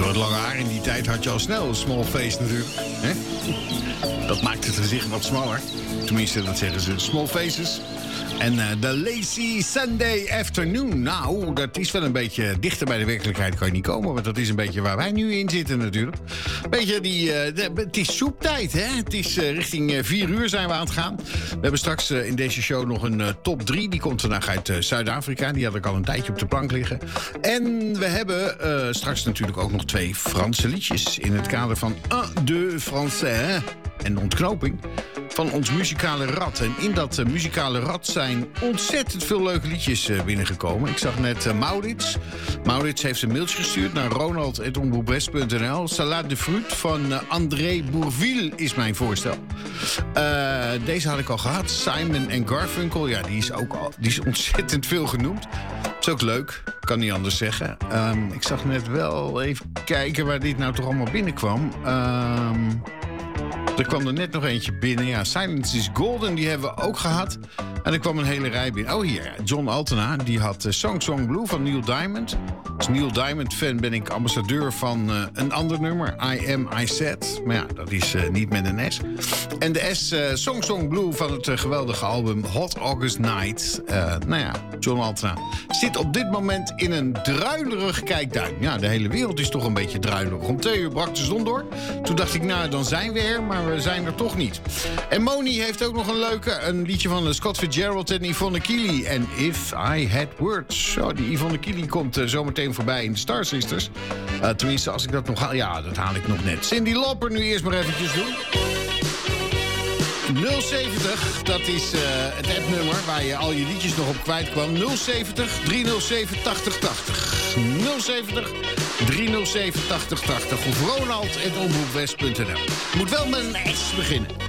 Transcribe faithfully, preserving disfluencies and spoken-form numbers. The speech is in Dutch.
Door het lange haar in die tijd had je al snel een small face natuurlijk. Hè? Dat maakt het gezicht wat smaller. Tenminste, dat zeggen ze. Small faces. En de uh, Lazy Sunday Afternoon. Nou, dat is wel een beetje dichter bij de werkelijkheid kan je niet komen. Want dat is een beetje waar wij nu in zitten natuurlijk. Beetje die, uh, de, het is soeptijd, hè? Het is uh, richting uh, vier uur zijn we aan het gaan. We hebben straks uh, in deze show nog een uh, top drie. Die komt vandaag uit uh, Zuid-Afrika. Die had ik al een tijdje op de plank liggen. En we hebben uh, straks natuurlijk ook nog twee Franse liedjes. In het kader van un, deux français en ontknoping van ons muzikale rad. En in dat uh, muzikale rad zijn ontzettend veel leuke liedjes uh, binnengekomen. Ik zag net uh, Maurits. Maurits heeft een mailtje gestuurd naar ronald apenstaartje omroep west punt n l. Salade de fruit van uh, André Bourville is mijn voorstel. Uh, deze had ik al gehad. Simon en Garfunkel. Ja, die is ook al, die is ontzettend veel genoemd. Is ook leuk. Kan niet anders zeggen. Um, ik zag net wel even kijken waar dit nou toch allemaal binnenkwam. Um, Er kwam er net nog eentje binnen. Ja, Silence is Golden, die hebben we ook gehad. En er kwam een hele rij binnen. Oh, hier, John Altena, die had uh, Song Song Blue van Neil Diamond. Als Neil Diamond-fan ben ik ambassadeur van uh, een ander nummer. I Am, I Said. Maar ja, dat is uh, niet met een S. En de S, uh, Song Song Blue van het uh, geweldige album Hot August Night. Uh, nou ja, John Altena zit op dit moment in een druilerig kijkduin. Ja, de hele wereld is toch een beetje druilerig. Om twee uur brak de zon door. Toen dacht ik, nou, dan zijn we er, maar we zijn er toch niet. En Moni heeft ook nog een leuke, een liedje van Scott Fitzgerald en Yvonne Keely. En If I Had Words. Oh, die Yvonne Keely komt uh, zometeen voorbij in de Star Sisters. Uh, tenminste, als ik dat nog haal. Ja, dat haal ik nog net. Cindy Lauper nu eerst maar eventjes doen. nul zeventig, dat is uh, het appnummer waar je al je liedjes nog op kwijt kwam. nul zeventig, driehonderdzeven, tachtig tachtig. nul zeventig, driehonderdzeven, tachtig tachtig. Of ronald apenstaartje omroep west punt n l. Moet wel met een S beginnen.